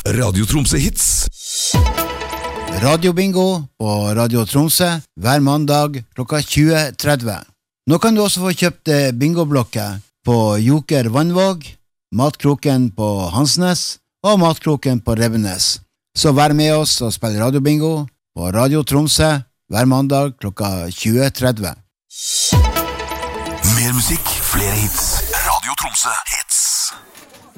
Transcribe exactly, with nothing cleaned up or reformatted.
Radio Tromsø Hits. Radio Bingo på Radio Tromsø hver mandag klokka tjue tretti. Nå kan du også få kjøpt bingoblokker på Joker Vannvåg, Matkroken på Hansnes og Matkroken på Rebbenes. Så vær med oss og spill Radio Bingo på Radio Tromsø hver mandag klokka tjue tretti. Mer musikk, flere hits. Radio Tromsø Hits.